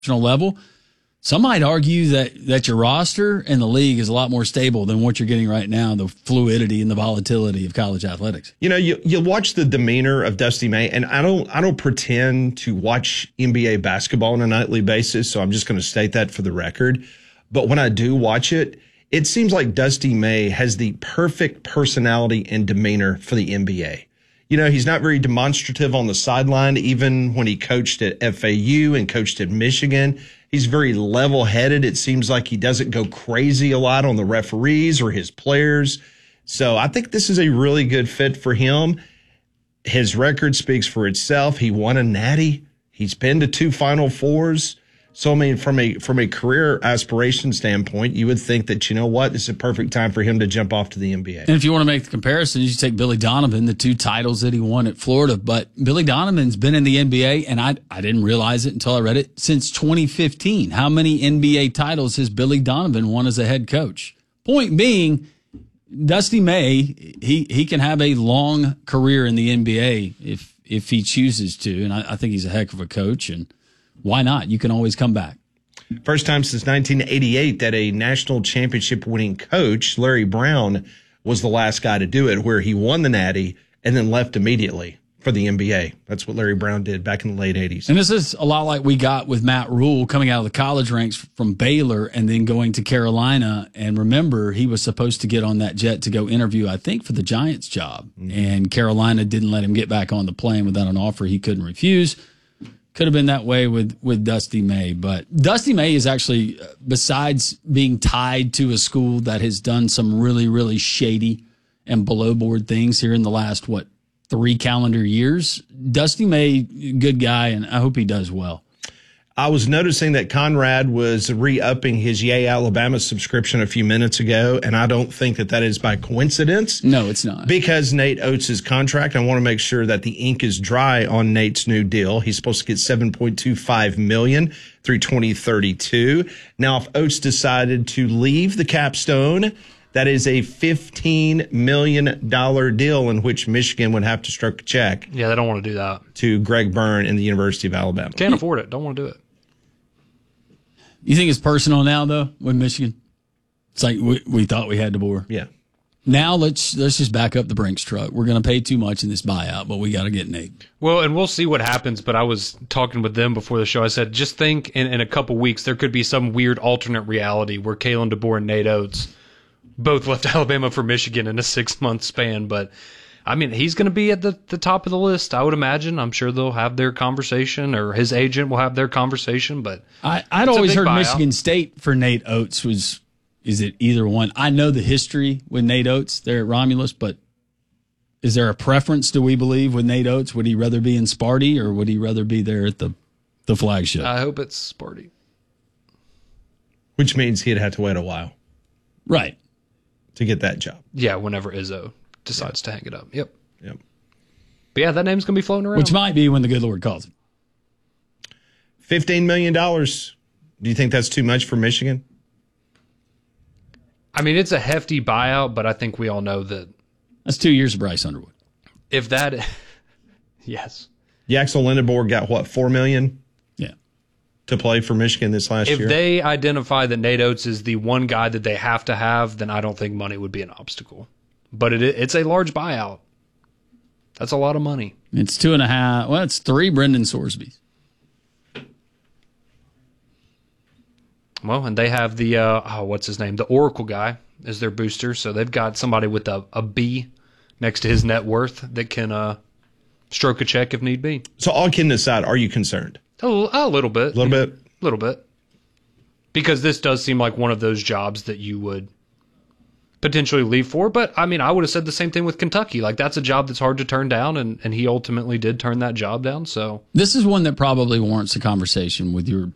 level, some might argue that your roster and the league is a lot more stable than what you're getting right now, the fluidity and the volatility of college athletics. You know, you watch the demeanor of Dusty May, and I don't pretend to watch NBA basketball on a nightly basis, so I'm just going to state that for the record. But when I do watch it, it seems like Dusty May has the perfect personality and demeanor for the NBA. You know, he's not very demonstrative on the sideline, even when he coached at FAU and coached at Michigan. He's very level-headed. It seems like he doesn't go crazy a lot on the referees or his players. So I think this is a really good fit for him. His record speaks for itself. He won a Natty. He's been to 2 Final Fours. So, I mean, from a career aspiration standpoint, you would think that, you know what, this is a perfect time for him to jump off to the NBA. And if you want to make the comparison, you take Billy Donovan, the 2 titles that he won at Florida. But Billy Donovan's been in the NBA, and I didn't realize it until I read it, since 2015. How many NBA titles has Billy Donovan won as a head coach? Point being, Dusty May, he can have a long career in the NBA if he chooses to. And I think he's a heck of a coach, and why not? You can always come back. First time since 1988 that a national championship winning coach, Larry Brown, was the last guy to do it, where he won the Natty and then left immediately for the NBA. That's what Larry Brown did back in the late 80s. And this is a lot like we got with Matt Rule coming out of the college ranks from Baylor and then going to Carolina. And remember, he was supposed to get on that jet to go interview, I think, for the Giants job. Mm-hmm. And Carolina didn't let him get back on the plane without an offer he couldn't refuse. Could have been that way with Dusty May. But Dusty May is actually, besides being tied to a school that has done some really, really shady and below board things here in the last, 3 calendar years, Dusty May, good guy, and I hope he does well. I was noticing that Conrad was re-upping his Yay Alabama subscription a few minutes ago, and I don't think that is by coincidence. No, it's not. Because Nate Oates' contract, I want to make sure that the ink is dry on Nate's new deal. He's supposed to get $7.25 million through 2032. Now, if Oates decided to leave the capstone, that is a $15 million deal in which Michigan would have to stroke a check. Yeah, they don't want to do that. To Greg Byrne and the University of Alabama. Can't afford it. Don't want to do it. You think it's personal now, though, with Michigan? It's like we thought we had DeBoer. Yeah. Now let's just back up the Brinks truck. We're going to pay too much in this buyout, but we got to get Nate. Well, and we'll see what happens, but I was talking with them before the show. I said, just think in a couple weeks there could be some weird alternate reality where Kalen DeBoer and Nate Oates both left Alabama for Michigan in a 6-month span. But, I mean, he's going to be at the top of the list, I would imagine. I'm sure they'll have their conversation, or his agent will have their conversation. But I'd always heard buyout. Michigan State for Nate Oates is it either one? I know the history with Nate Oates there at Romulus, but is there a preference, do we believe, with Nate Oates? Would he rather be in Sparty, or would he rather be there at the flagship? I hope it's Sparty. Which means he'd have to wait a while. Right. To get that job. Yeah, whenever Izzo decides to hang it up. Yep. But yeah, that name's going to be floating around. Which might be when the good Lord calls him. $15 million. Do you think that's too much for Michigan? I mean, it's a hefty buyout, but I think we all know that. That's 2 years of Bryce Underwood. If that, yes. Yaxel Lindenborg got what, $4 million? Yeah. To play for Michigan this last year. If they identify that Nate Oates is the one guy that they have to have, then I don't think money would be an obstacle. But it's a large buyout. That's a lot of money. It's 2.5. Well, it's 3 Brendan Sorsbys. Well, and they have the, what's his name? The Oracle guy is their booster. So they've got somebody with a B next to his net worth that can stroke a check if need be. So all kidding aside, are you concerned? A little bit. A little bit? A little bit. Because this does seem like one of those jobs that you would potentially leave for. But, I mean, I would have said the same thing with Kentucky. Like, that's a job that's hard to turn down, and he ultimately did turn that job down. So this is one that probably warrants a conversation with your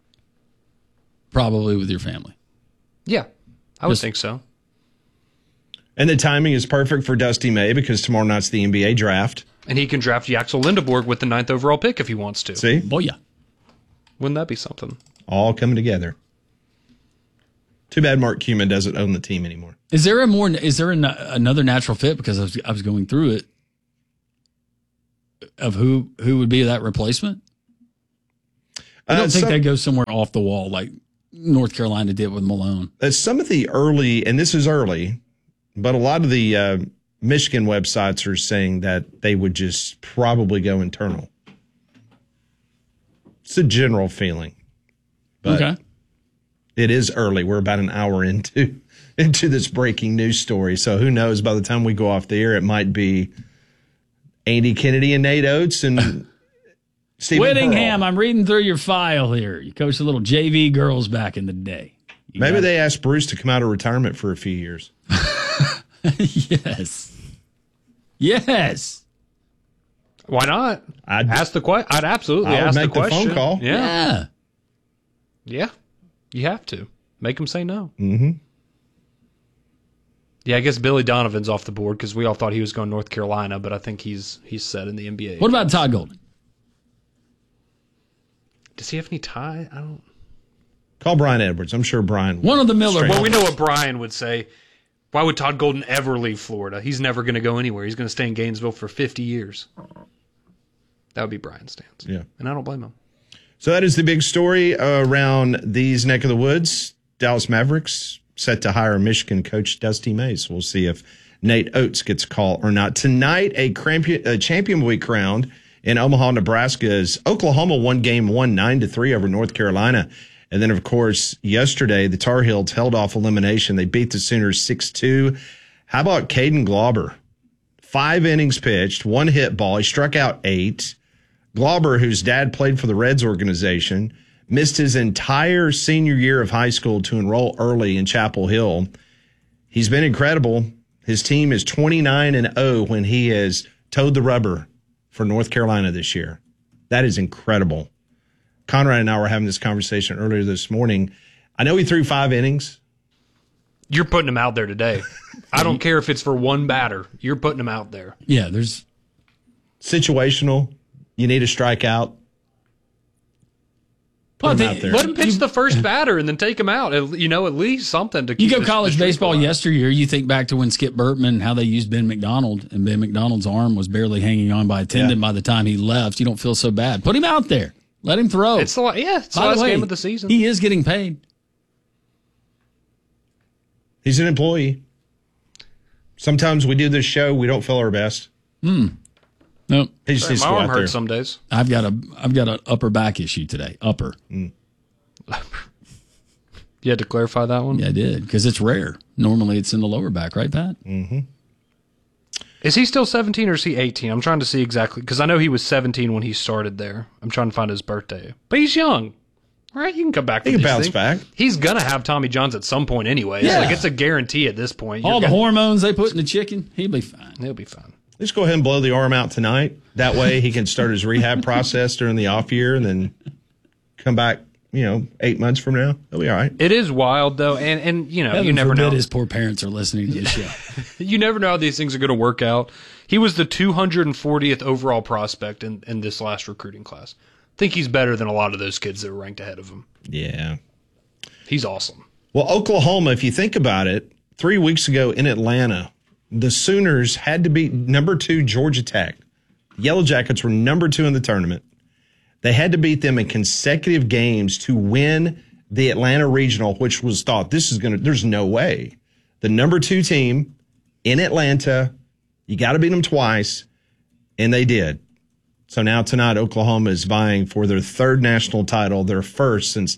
family. Yeah, I would think so. And the timing is perfect for Dusty May because tomorrow night's the NBA draft. And he can draft Yaxel Lindenborg with the 9th overall pick if he wants to. See? Boy, yeah. Wouldn't that be something? All coming together. Too bad Mark Cuban doesn't own the team anymore. Is there another natural fit? Because I was going through it of who would be that replacement? I don't think they go somewhere off the wall like North Carolina did with Malone. Some of the early, and this is early, but a lot of the Michigan websites are saying that they would just probably go internal. It's a general feeling. But Okay. it is early. We're about an hour into this breaking news story. So who knows, by the time we go off the air, it might be Andy Kennedy and Nate Oates and Stephen Whittingham, Pearl. I'm reading through your file here. You coached the little JV girls back in the day. Maybe they asked Bruce to come out of retirement for a few years. Yes. Yes. Why not? I'd Ask the question. I'd absolutely I would ask make the the question. phone call. Yeah. Yeah. You have to make them say no. Mm-hmm. Yeah, I guess Billy Donovan's off the board because we all thought he was going North Carolina, but I think he's set in the NBA. What about Todd Golden? Does he have any tie? I don't. call Brian Edwards. I'm sure Brian. One of the Miller. Well, we know what Brian would say. Why would Todd Golden ever leave Florida? He's never going to go anywhere. He's going to stay in Gainesville for 50 years. That would be Brian's stance. Yeah. And I don't blame him. So that is the big story around these neck of the woods. Dallas Mavericks set to hire Michigan coach Dusty Mays. We'll see if Nate Oates gets a call or not. Tonight, a champion will be crowned in Omaha, Nebraska, as Oklahoma won game 1 9-3 over North Carolina. And then, of course, yesterday, the Tar Heels held off elimination. They beat the Sooners 6-2. How about Caden Glauber? 5 innings pitched, 1 hit ball. He struck out 8. Glauber, whose dad played for the Reds organization, missed his entire senior year of high school to enroll early in Chapel Hill. He's been incredible. His team is 29-0 when he has towed the rubber for North Carolina this year. That is incredible. Conrad and I were having this conversation earlier this morning. I know he threw 5 innings. You're putting him out there today. I don't care if it's for one batter. You're putting him out there. Yeah, there's Situational. You need a strikeout. Put him out there. Let him pitch the first batter and then take him out. At least something to keep You go the college streak baseball alive. yesteryear, you think back to when Skip Burtman, how they used Ben McDonald, and Ben McDonald's arm was barely hanging on by a tendon by the time he left. You don't feel so bad. Put him out there. Let him throw. It's the By last the way, game of the season. He is getting paid. He's an employee. Sometimes we do this show, we don't feel our best. Nope. He just needs My to go arm out there. hurts some days. I've got an upper back issue today. Upper. You had to clarify that one? Yeah, I did, because it's rare. Normally it's in the lower back, right, Pat? Is he still 17 or is he 18? I'm trying to see exactly, because I know he was 17 when he started there. I'm trying to find his birthday. But he's young. Right? You can come back. He with can these bounce things. back. He's going to have Tommy Johns at some point anyway. Yeah. It's a guarantee at this point. All the hormones they put in the chicken, he'll be fine. He'll be fine. Let's go ahead and blow the arm out tonight. That way he can start his rehab process during the off year and then come back, 8 months from now. He'll be all right. It is wild, though, and you Heaven never forbid know. his poor parents are listening to this show. You never know how these things are going to work out. He was the 240th overall prospect in this last recruiting class. I think he's better than a lot of those kids that were ranked ahead of him. Yeah. He's awesome. Well, Oklahoma, if you think about it, 3 weeks ago in Atlanta, the Sooners had to beat number 2 Georgia Tech. Yellow Jackets were number 2 in the tournament. They had to beat them in consecutive games to win the Atlanta Regional, which was thought there's no way. The number 2 team in Atlanta, you got to beat them twice, and they did. So now tonight, Oklahoma is vying for their 3rd national title, their first since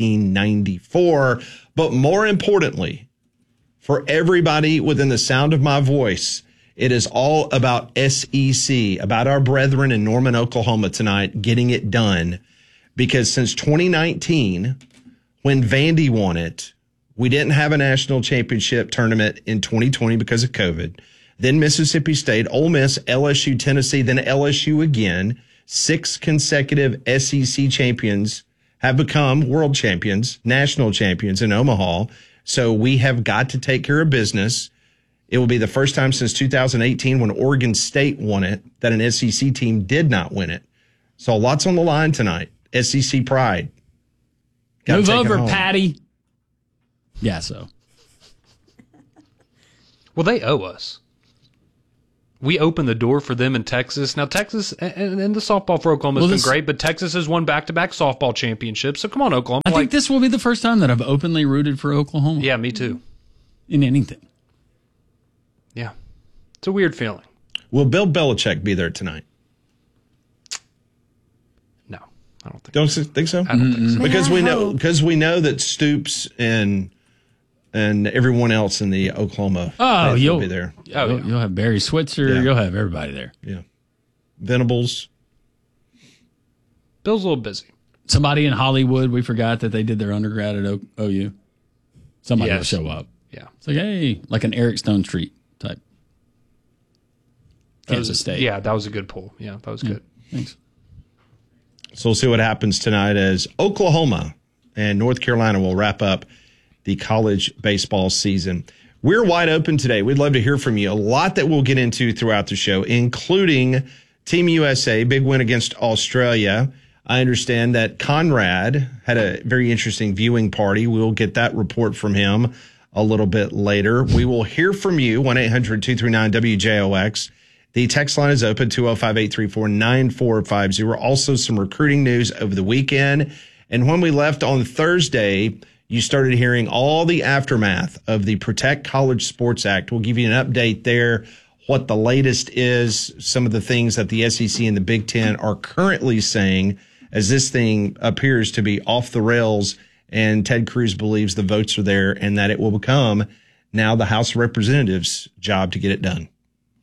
1994. But more importantly, for everybody within the sound of my voice, it is all about SEC, about our brethren in Norman, Oklahoma tonight, getting it done. Because since 2019, when Vandy won it, we didn't have a national championship tournament in 2020 because of COVID. Then Mississippi State, Ole Miss, LSU, Tennessee, then LSU again. 6 consecutive SEC champions have become world champions, national champions in Omaha. So we have got to take care of business. It will be the first time since 2018 when Oregon State won it that an SEC team did not win it. So lots on the line tonight. SEC pride. Gotta Move take it over, home. Patty. Yeah, so. Well, they owe us. we opened the door for them in Texas. Now, Texas and the softball for Oklahoma has been great, but Texas has won back-to-back softball championships. So come on, Oklahoma. I think this will be the first time that I've openly rooted for Oklahoma. Yeah, me too. In anything. Yeah. It's a weird feeling. Will Bill Belichick be there tonight? No, I don't think. Don't think so? I don't think so. Because we know that Stoops and everyone else in the Oklahoma will be there. You'll have Barry Switzer. Yeah. You'll have everybody there. Yeah. Venables. Bill's a little busy. Somebody in Hollywood, we forgot that they did their undergrad at OU. Somebody will show up. Yeah. It's like, hey, like an Eric Stone Street type. Kansas State. Yeah, that was a good pull. Yeah, that was good. Thanks. So we'll see what happens tonight as Oklahoma and North Carolina will wrap up the college baseball season. We're wide open today. We'd love to hear from you. A lot that we'll get into throughout the show, including Team USA, big win against Australia. I understand that Conrad had a very interesting viewing party. We'll get that report from him a little bit later. We will hear from you, 1-800-239-WJOX. The text line is open, 205-834-9450. Also some recruiting news over the weekend. And when we left on Thursday, you started hearing all the aftermath of the Protect College Sports Act. We'll give you an update there, what the latest is, some of the things that the SEC and the Big Ten are currently saying as this thing appears to be off the rails, and Ted Cruz believes the votes are there and that it will become now the House of Representatives' job to get it done.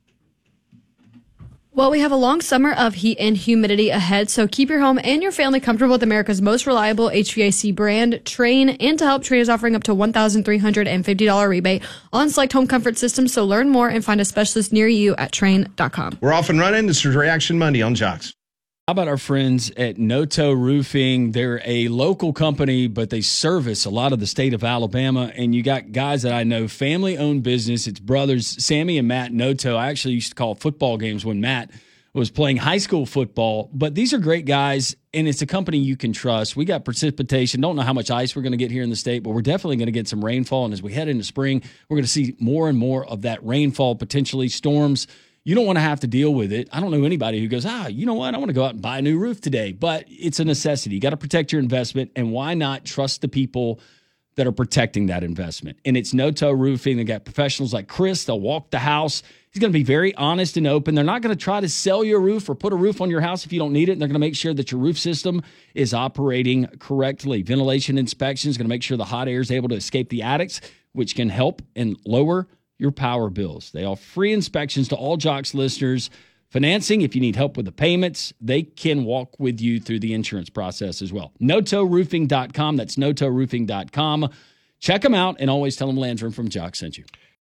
Well, we have a long summer of heat and humidity ahead, so keep your home and your family comfortable with America's most reliable HVAC brand, Trane. And to help, Trane is offering up to $1,350 rebate on select home comfort systems. So learn more and find a specialist near you at Trane.com. We're off and running. This is Reaction Monday on Jocks. How about our friends at Noto Roofing? They're a local company, but they service a lot of the state of Alabama. And you got guys that I know, family-owned business. It's brothers, Sammy and Matt Noto. I actually used to call football games when Matt was playing high school football. But these are great guys, and it's a company you can trust. We got precipitation. Don't know how much ice we're going to get here in the state, but we're definitely going to get some rainfall. And as we head into spring, we're going to see more and more of that rainfall, potentially storms. You don't want to have to deal with it. I don't know anybody who goes, you know what? I want to go out and buy a new roof today. But it's a necessity. You got to protect your investment. And why not trust the people that are protecting that investment? And it's Noto Roofing. They got professionals like Chris. They'll walk the house. He's going to be very honest and open. They're not going to try to sell you a roof or put a roof on your house if you don't need it. And they're going to make sure that your roof system is operating correctly. Ventilation inspection is going to make sure the hot air is able to escape the attics, which can help and lower your power bills. They offer free inspections to all Jocks listeners. Financing, if you need help with the payments, they can walk with you through the insurance process as well. NotoRoofing.com. That's NotoRoofing.com. Check them out and always tell them Landrum from Jocks sent you.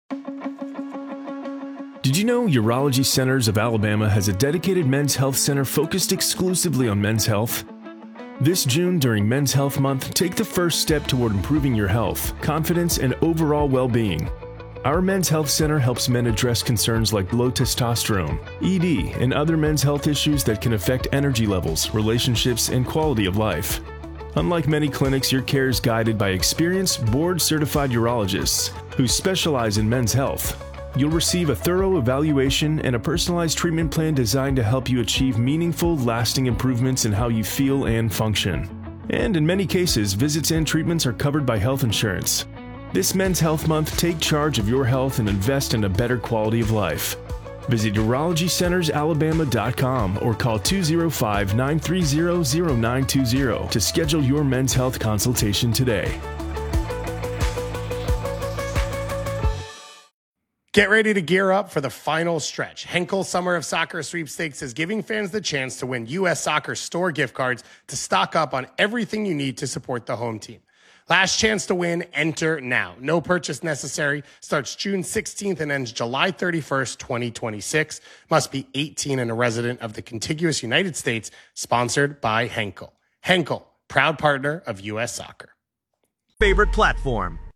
Did you know Urology Centers of Alabama has a dedicated men's health center focused exclusively on men's health? This June, during Men's Health Month, take the first step toward improving your health, confidence, and overall well-being. Our Men's Health Center helps men address concerns like low testosterone, ED, and other men's health issues that can affect energy levels, relationships, and quality of life. Unlike many clinics, your care is guided by experienced, board-certified urologists who specialize in men's health. You'll receive a thorough evaluation and a personalized treatment plan designed to help you achieve meaningful, lasting improvements in how you feel and function. And in many cases, visits and treatments are covered by health insurance. This Men's Health Month, take charge of your health and invest in a better quality of life. Visit UrologyCentersAlabama.com or call 205-930-0920 to schedule your men's health consultation today. Get ready to gear up for the final stretch. Henkel Summer of Soccer Sweepstakes is giving fans the chance to win U.S. Soccer store gift cards to stock up on everything you need to support the home team. Last chance to win, enter now. No purchase necessary. Starts June 16th and ends July 31st, 2026. Must be 18 and a resident of the contiguous United States. Sponsored by Henkel. Henkel, proud partner of U.S. Soccer. Favorite platform.